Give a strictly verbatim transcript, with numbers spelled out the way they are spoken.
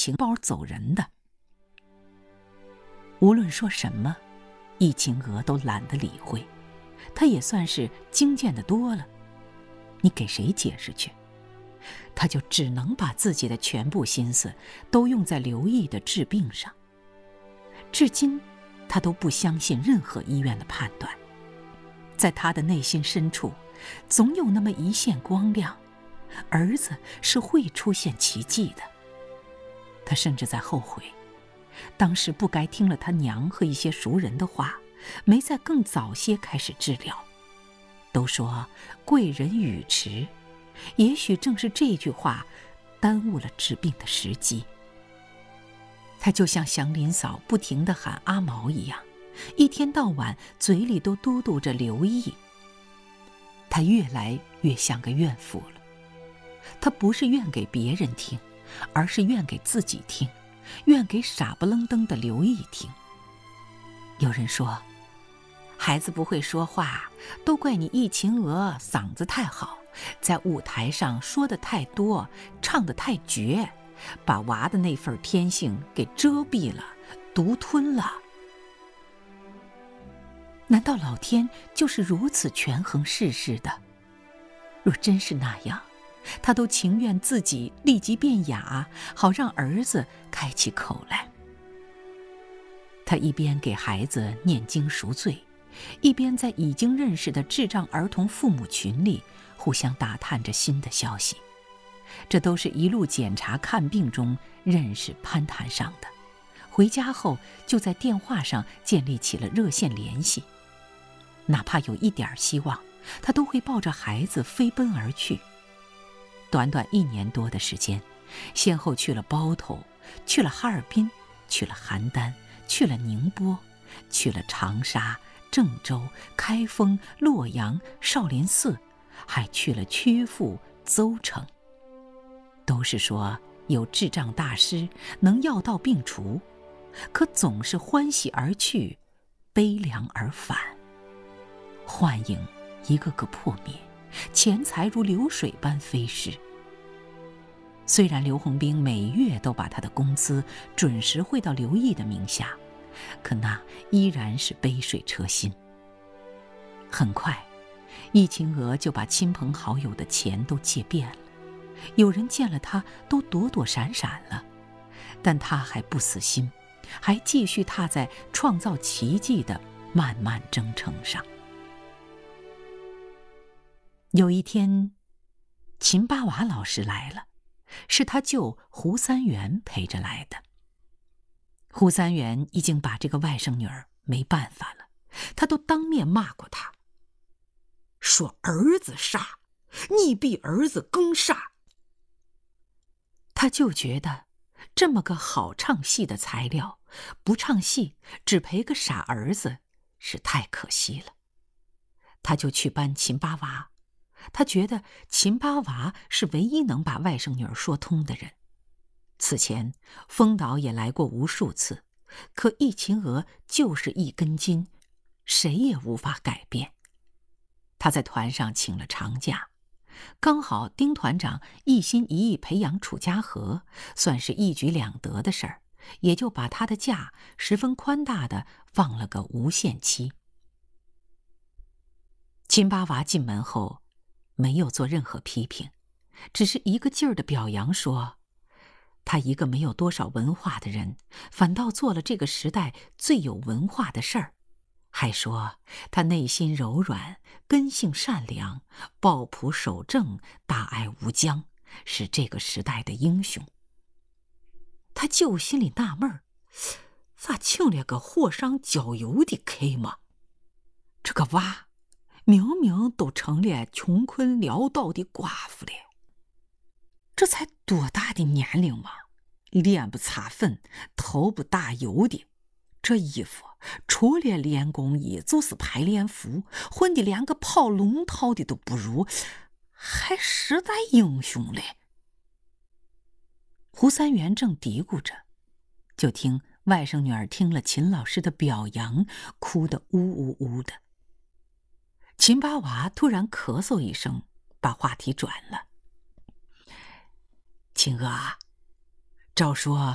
晴包走人的。无论说什么，易晴娥都懒得理会，她也算是精见得多了。你给谁解释去？她就只能把自己的全部心思都用在刘毅的治病上。至今，她都不相信任何医院的判断。在她的内心深处，总有那么一线光亮，儿子是会出现奇迹的。她甚至在后悔，当时不该听了他娘和一些熟人的话，没在更早些开始治疗。都说贵人语迟，也许正是这句话耽误了治病的时机。他就像祥林嫂不停地喊阿毛一样，一天到晚嘴里都嘟嘟着刘毅。他越来越像个怨妇了。他不是怨给别人听，而是怨给自己听，怨给傻不愣登的刘毅听。有人说，孩子不会说话，都怪你易晴娥嗓子太好，在舞台上说的太多，唱得太绝，把娃的那份天性给遮蔽了，独吞了。难道老天就是如此权衡世事的？若真是那样，他都情愿自己立即变哑，好让儿子开起口来。他一边给孩子念经赎罪，一边在已经认识的智障儿童父母群里互相打探着新的消息。这都是一路检查看病中认识攀谈上的，回家后就在电话上建立起了热线联系。哪怕有一点希望，他都会抱着孩子飞奔而去。短短一年多的时间，先后去了包头，去了哈尔滨，去了邯郸，去了宁波，去了长沙、郑州、开封、洛阳、少林寺，还去了曲阜、邹城。都是说有智障大师能药到病除，可总是欢喜而去，悲凉而返。幻影一个个破灭，钱财如流水般飞逝。虽然刘洪兵每月都把他的工资准时汇到刘毅的名下，可那依然是杯水车薪。很快，易晴娥就把亲朋好友的钱都借遍了，有人见了他都躲躲闪闪了，但他还不死心，还继续踏在创造奇迹的漫漫征程上。有一天，秦八娃老师来了，是他舅胡三元陪着来的。胡三元已经把这个外甥女儿没办法了，他都当面骂过她，说儿子傻，你比儿子更傻。他就觉得这么个好唱戏的材料，不唱戏只陪个傻儿子是太可惜了。他就去搬秦八娃，他觉得秦八娃是唯一能把外甥女儿说通的人。此前封导也来过无数次，可易晴娥就是一根筋，谁也无法改变。他在团上请了长假，刚好丁团长一心一意培养楚家和，算是一举两得的事儿，也就把他的假十分宽大的放了个无限期。秦八娃进门后没有做任何批评，只是一个劲儿的表扬说，他一个没有多少文化的人，反倒做了这个时代最有文化的事儿，还说他内心柔软，根性善良，抱朴守正，大爱无疆，是这个时代的英雄。他舅心里纳闷儿，咋请了个火上浇油的客嘛？这个娃明明都成了穷困潦倒的寡妇了，这才多大的年龄嘛，脸不擦粉，头不打油的，这衣服除了练功衣就是排练服，混的连个跑龙套的都不如，还时代英雄嘞。胡三元正嘀咕着，就听外甥女儿听了秦老师的表扬，哭得呜呜呜的。秦八娃突然咳嗽一声，把话题转了。晴娥啊，照说